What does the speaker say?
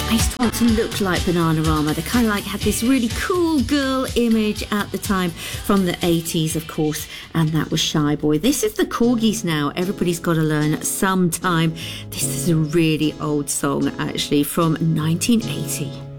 I used to want to look like Bananarama. They kind of like had this really cool girl image at the time from the 80s, of course, and that was Shy Boy. This is the Corgis now. Everybody's got to learn sometime. This is a really old song, actually, from 1980.